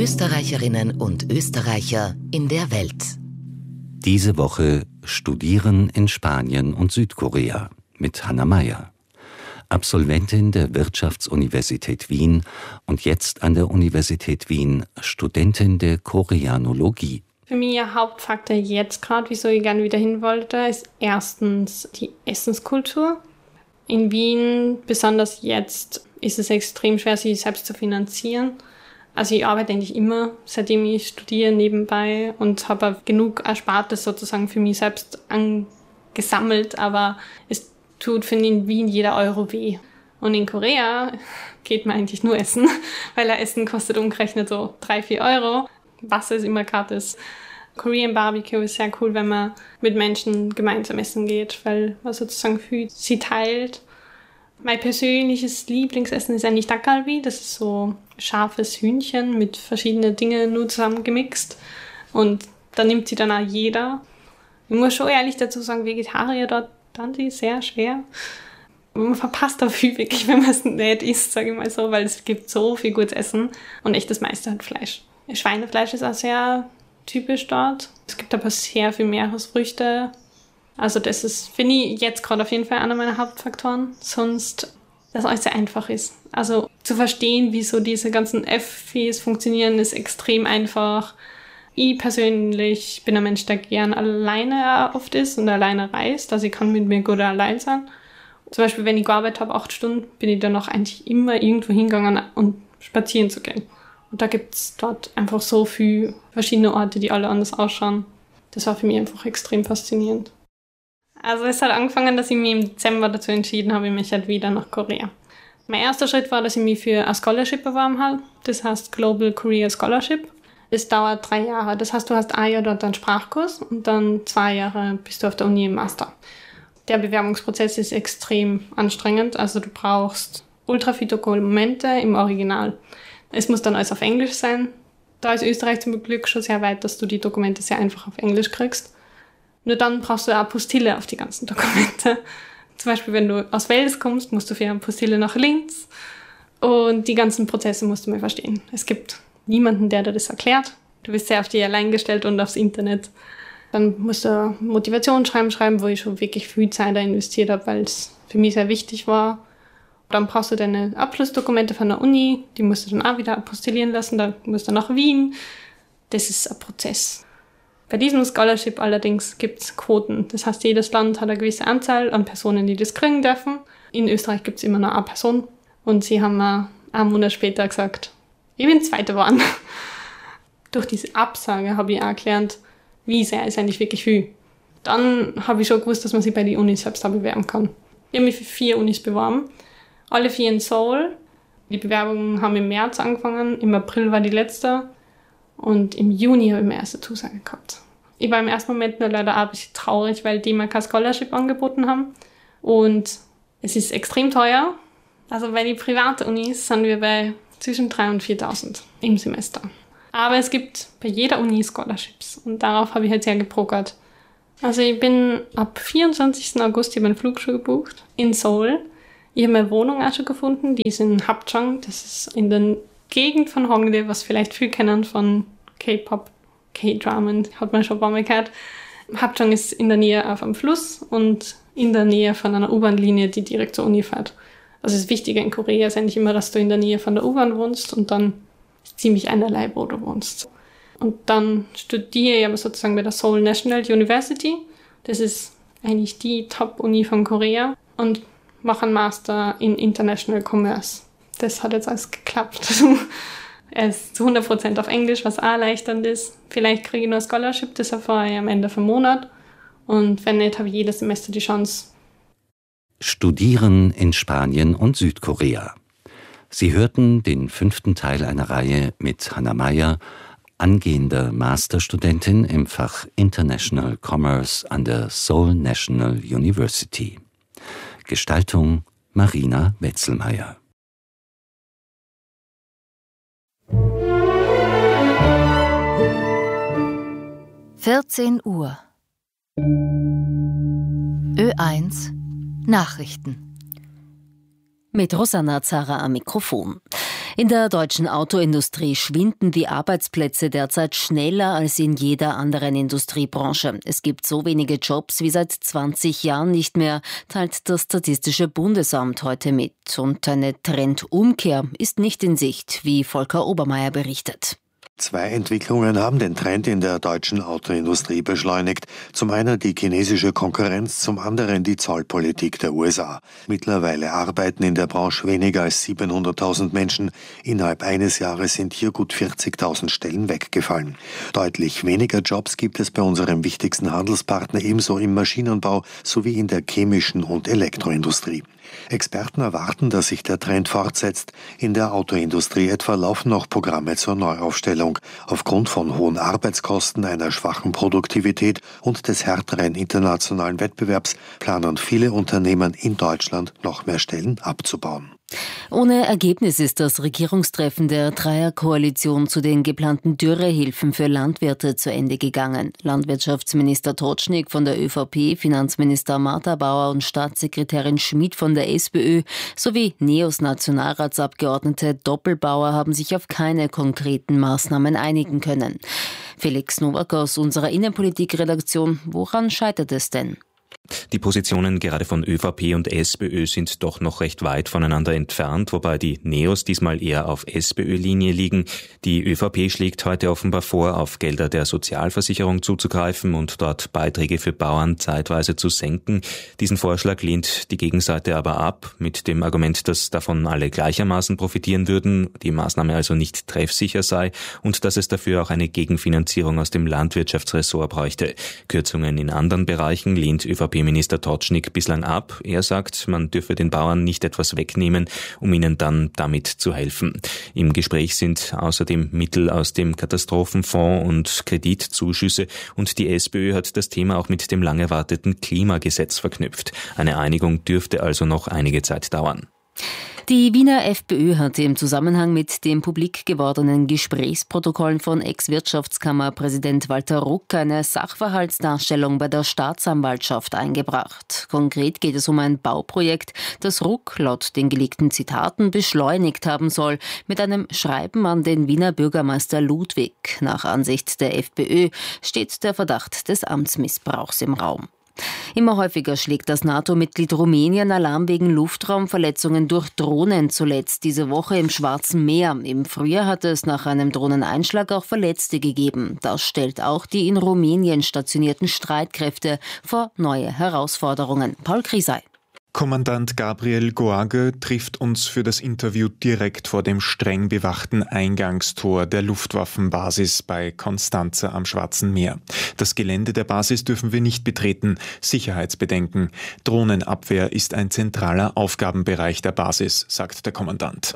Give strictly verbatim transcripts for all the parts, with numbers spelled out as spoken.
Österreicherinnen und Österreicher in der Welt. Diese Woche Studieren in Spanien und Südkorea mit Hanna Meyer. Absolventin der Wirtschaftsuniversität Wien und jetzt an der Universität Wien Studentin der Koreanologie. Für mich ein Hauptfaktor jetzt gerade, wieso ich gerne wieder hin wollte, ist erstens die Essenskultur. In Wien, besonders jetzt, ist es extrem schwer, sich selbst zu finanzieren. Also ich arbeite eigentlich immer, seitdem ich studiere, nebenbei und habe genug Erspartes sozusagen für mich selbst angesammelt, aber es tut, finde ich, in Wien jeder Euro weh. Und in Korea geht man eigentlich nur essen, weil ein Essen kostet umgerechnet so drei, vier Euro. Wasser ist immer gratis. Korean Barbecue ist sehr cool, wenn man mit Menschen gemeinsam essen geht, weil man sozusagen viel sie teilt. Mein persönliches Lieblingsessen ist eigentlich Dak Galbi. Das ist so scharfes Hühnchen mit verschiedenen Dingen nur zusammengemixt. Und da nimmt sie dann auch jeder. Ich muss schon ehrlich dazu sagen, Vegetarier dort, dann die sehr schwer. Man verpasst da viel wirklich, wenn man es nicht isst, sage ich mal so, weil es gibt so viel gutes Essen und echt das meiste halt Fleisch. Schweinefleisch ist auch sehr typisch dort. Es gibt aber sehr viel Meeresfrüchte. Also das ist, finde ich, jetzt gerade auf jeden Fall einer meiner Hauptfaktoren. Sonst, dass alles sehr einfach ist. Also zu verstehen, wie so diese ganzen F-Fis funktionieren, ist extrem einfach. Ich persönlich bin ein Mensch, der gern alleine oft ist und alleine reist. Also ich kann mit mir gut allein sein. Zum Beispiel, wenn ich gearbeitet habe, acht Stunden, bin ich dann auch eigentlich immer irgendwo hingegangen, um spazieren zu gehen. Und da gibt es dort einfach so viele verschiedene Orte, die alle anders ausschauen. Das war für mich einfach extrem faszinierend. Also es hat angefangen, dass ich mich im Dezember dazu entschieden habe, ich möchte halt wieder nach Korea. Mein erster Schritt war, dass ich mich für ein Scholarship beworben habe. Das heißt Global Korea Scholarship. Es dauert drei Jahre. Das heißt, du hast ein Jahr dort einen Sprachkurs und dann zwei Jahre bist du auf der Uni im Master. Der Bewerbungsprozess ist extrem anstrengend. Also du brauchst ultra viele Dokumente im Original. Es muss dann alles auf Englisch sein. Da ist Österreich zum Glück schon sehr weit, dass du die Dokumente sehr einfach auf Englisch kriegst. Nur dann brauchst du eine Apostille auf die ganzen Dokumente. Zum Beispiel, wenn du aus Wales kommst, musst du für eine Apostille nach Linz. Und die ganzen Prozesse musst du mal verstehen. Es gibt niemanden, der dir das erklärt. Du bist sehr auf dich allein gestellt und aufs Internet. Dann musst du Motivationsschreiben schreiben, wo ich schon wirklich viel Zeit da investiert habe, weil es für mich sehr wichtig war. Dann brauchst du deine Abschlussdokumente von der Uni, die musst du dann auch wieder apostillieren lassen, dann musst du nach Wien. Das ist ein Prozess. Bei diesem Scholarship allerdings gibt es Quoten. Das heißt, jedes Land hat eine gewisse Anzahl an Personen, die das kriegen dürfen. In Österreich gibt es immer nur eine Person. Und sie haben mir einen Monat später gesagt, ich bin Zweite geworden. Durch diese Absage habe ich auch gelernt, wie sehr ist eigentlich wirklich viel. Dann habe ich schon gewusst, dass man sich bei den Unis selbst auch bewerben kann. Ich habe mich für vier Unis beworben. Alle vier in Seoul. Die Bewerbungen haben im März angefangen, im April war die letzte und im Juni habe ich meine erste Zusage gehabt. Ich war im ersten Moment nur leider auch ein bisschen traurig, weil die mir kein Scholarship angeboten haben und es ist extrem teuer. Also bei den privaten Unis sind wir bei zwischen dreitausend und viertausend im Semester. Aber es gibt bei jeder Uni Scholarships und darauf habe ich halt sehr gepokert. Also ich bin ab vierundzwanzigsten August, ich habe einen Flug schon gebucht in Seoul. Ich habe meine Wohnung auch schon gefunden, die ist in Hapjeong, das ist in der Gegend von Hongdae, was vielleicht viele kennen von K-Pop, K-Dramen, hat man schon ein paar Mal gehört. Hapjeong ist in der Nähe auf einem Fluss und in der Nähe von einer U-Bahn-Linie, die direkt zur Uni fährt. Also das Wichtige in Korea ist eigentlich immer, dass du in der Nähe von der U-Bahn wohnst und dann ist ziemlich einerlei, wo du wohnst. Und dann studiere ich aber sozusagen bei der Seoul National University. Das ist eigentlich die Top-Uni von Korea und mache einen Master in International Commerce. Das hat jetzt alles geklappt. Er ist zu hundert Prozent auf Englisch, was auch erleichternd ist. Vielleicht kriege ich noch ein Scholarship, das erfahre ich am Ende vom Monat. Und wenn nicht, habe ich jedes Semester die Chance. Studieren in Spanien und Südkorea. Sie hörten den fünften Teil einer Reihe mit Hanna Meyer, angehender Masterstudentin im Fach International Commerce an der Seoul National University. Gestaltung Marina Wetzelmeier. vierzehn Uhr. Ö eins Nachrichten. Mit Rosanna Zara am Mikrofon. In der deutschen Autoindustrie schwinden die Arbeitsplätze derzeit schneller als in jeder anderen Industriebranche. Es gibt so wenige Jobs wie seit zwanzig Jahren nicht mehr, teilt das Statistische Bundesamt heute mit. Und eine Trendumkehr ist nicht in Sicht, wie Volker Obermeier berichtet. Zwei Entwicklungen haben den Trend in der deutschen Autoindustrie beschleunigt. Zum einen die chinesische Konkurrenz, zum anderen die Zollpolitik der U S A. Mittlerweile arbeiten in der Branche weniger als siebenhunderttausend Menschen. Innerhalb eines Jahres sind hier gut vierzigtausend Stellen weggefallen. Deutlich weniger Jobs gibt es bei unserem wichtigsten Handelspartner ebenso im Maschinenbau sowie in der chemischen und Elektroindustrie. Experten erwarten, dass sich der Trend fortsetzt. In der Autoindustrie etwa laufen noch Programme zur Neuaufstellung. Aufgrund von hohen Arbeitskosten, einer schwachen Produktivität und des härteren internationalen Wettbewerbs planen viele Unternehmen in Deutschland noch mehr Stellen abzubauen. Ohne Ergebnis ist das Regierungstreffen der Dreierkoalition zu den geplanten Dürrehilfen für Landwirte zu Ende gegangen. Landwirtschaftsminister Totschnig von der ÖVP, Finanzminister Martha-Bauer und Staatssekretärin Schmid von der SPÖ sowie NEOS Nationalratsabgeordnete Doppelbauer haben sich auf keine konkreten Maßnahmen einigen können. Felix Nowak aus unserer Innenpolitik-Redaktion, woran scheitert es denn? Die Positionen gerade von ÖVP und SPÖ sind doch noch recht weit voneinander entfernt, wobei die NEOS diesmal eher auf SPÖ-Linie liegen. Die ÖVP schlägt heute offenbar vor, auf Gelder der Sozialversicherung zuzugreifen und dort Beiträge für Bauern zeitweise zu senken. Diesen Vorschlag lehnt die Gegenseite aber ab, mit dem Argument, dass davon alle gleichermaßen profitieren würden, die Maßnahme also nicht treffsicher sei und dass es dafür auch eine Gegenfinanzierung aus dem Landwirtschaftsressort bräuchte. Kürzungen in anderen Bereichen lehnt ÖVP-Minister Totschnig bislang ab. Er sagt, man dürfe den Bauern nicht etwas wegnehmen, um ihnen dann damit zu helfen. Im Gespräch sind außerdem Mittel aus dem Katastrophenfonds und Kreditzuschüsse und die SPÖ hat das Thema auch mit dem lang erwarteten Klimagesetz verknüpft. Eine Einigung dürfte also noch einige Zeit dauern. Die Wiener FPÖ hatte im Zusammenhang mit den publik gewordenen Gesprächsprotokollen von Ex-Wirtschaftskammerpräsident Walter Ruck eine Sachverhaltsdarstellung bei der Staatsanwaltschaft eingebracht. Konkret geht es um ein Bauprojekt, das Ruck laut den geleakten Zitaten beschleunigt haben soll, mit einem Schreiben an den Wiener Bürgermeister Ludwig. Nach Ansicht der FPÖ steht der Verdacht des Amtsmissbrauchs im Raum. Immer häufiger schlägt das NATO-Mitglied Rumänien Alarm wegen Luftraumverletzungen durch Drohnen, zuletzt diese Woche im Schwarzen Meer. Im Frühjahr hat es nach einem Drohneneinschlag auch Verletzte gegeben. Das stellt auch die in Rumänien stationierten Streitkräfte vor neue Herausforderungen. Paul Krisei. Kommandant Gabriel Goage trifft uns für das Interview direkt vor dem streng bewachten Eingangstor der Luftwaffenbasis bei Constanța am Schwarzen Meer. Das Gelände der Basis dürfen wir nicht betreten. Sicherheitsbedenken. Drohnenabwehr ist ein zentraler Aufgabenbereich der Basis, sagt der Kommandant.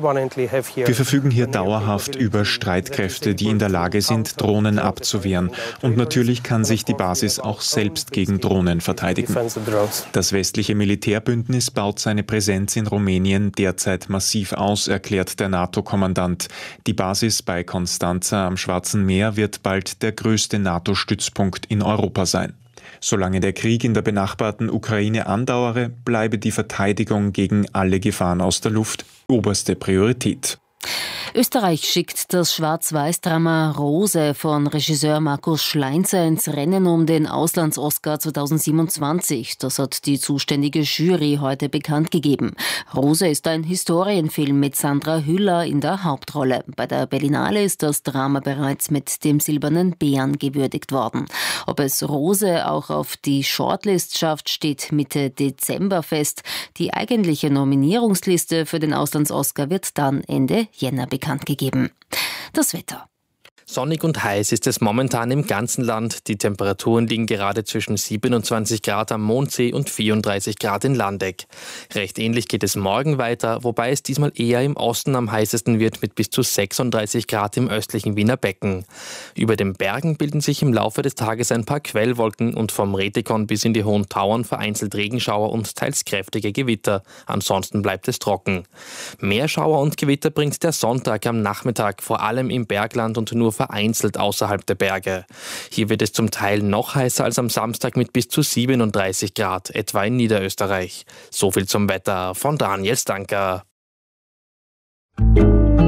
Wir verfügen hier dauerhaft über Streitkräfte, die in der Lage sind, Drohnen abzuwehren. Und natürlich kann sich die Basis auch selbst gegen Drohnen verteidigen. Das westliche Militär Militärbündnis baut seine Präsenz in Rumänien derzeit massiv aus, erklärt der NATO-Kommandant. Die Basis bei Constanța am Schwarzen Meer wird bald der größte NATO-Stützpunkt in Europa sein. Solange der Krieg in der benachbarten Ukraine andauere, bleibe die Verteidigung gegen alle Gefahren aus der Luft oberste Priorität. Österreich schickt das Schwarz-Weiß-Drama Rose von Regisseur Markus Schleinzer ins Rennen um den Auslands-Oscar zweitausendsiebenundzwanzig. Das hat die zuständige Jury heute bekannt gegeben. Rose ist ein Historienfilm mit Sandra Hüller in der Hauptrolle. Bei der Berlinale ist das Drama bereits mit dem Silbernen Bären gewürdigt worden. Ob es Rose auch auf die Shortlist schafft, steht Mitte Dezember fest. Die eigentliche Nominierungsliste für den Auslands-Oscar wird dann Ende Jänner bekannt gegeben. Das Wetter. Sonnig und heiß ist es momentan im ganzen Land. Die Temperaturen liegen gerade zwischen siebenundzwanzig Grad am Mondsee und vierunddreißig Grad in Landeck. Recht ähnlich geht es morgen weiter, wobei es diesmal eher im Osten am heißesten wird mit bis zu sechsunddreißig Grad im östlichen Wiener Becken. Über den Bergen bilden sich im Laufe des Tages ein paar Quellwolken und vom Retikon bis in die Hohen Tauern vereinzelt Regenschauer und teils kräftige Gewitter. Ansonsten bleibt es trocken. Mehr Schauer und Gewitter bringt der Sonntag am Nachmittag, vor allem im Bergland und nur vereinzelt außerhalb der Berge. Hier wird es zum Teil noch heißer als am Samstag mit bis zu siebenunddreißig Grad, etwa in Niederösterreich. So viel zum Wetter von Daniel Stanker.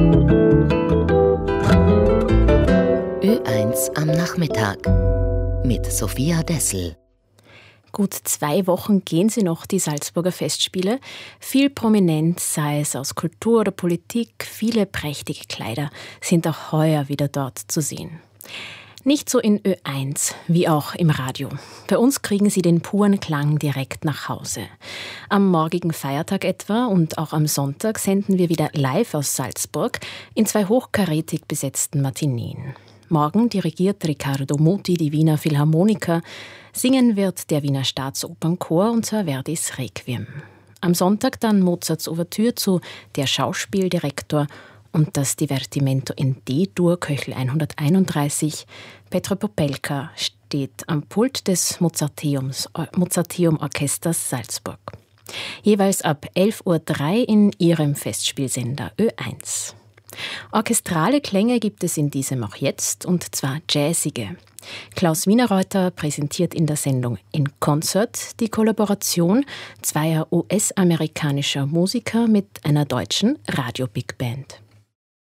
eins am Nachmittag mit Sophia Dessel. Gut zwei Wochen gehen sie noch, die Salzburger Festspiele. Viel Prominenz, sei es aus Kultur oder Politik, viele prächtige Kleider sind auch heuer wieder dort zu sehen. Nicht so in Ö eins, wie auch im Radio. Bei uns kriegen Sie den puren Klang direkt nach Hause. Am morgigen Feiertag etwa und auch am Sonntag senden wir wieder live aus Salzburg in zwei hochkarätig besetzten Matineen. Morgen dirigiert Riccardo Muti die Wiener Philharmoniker. Singen wird der Wiener Staatsopernchor und zwar Verdis Requiem. Am Sonntag dann Mozarts Ouvertüre zu Der Schauspieldirektor und das Divertimento in D-Dur, Köchel hunderteinunddreißig. Petro Popelka steht am Pult des Mozarteums, Mozarteum Orchesters Salzburg. Jeweils ab elf Uhr drei in ihrem Festspielsender Ö eins. Orchestrale Klänge gibt es in diesem auch jetzt, und zwar jazzige. Klaus Wienerreuter präsentiert in der Sendung In Concert die Kollaboration zweier U S-amerikanischer Musiker mit einer deutschen Radio-Big Band.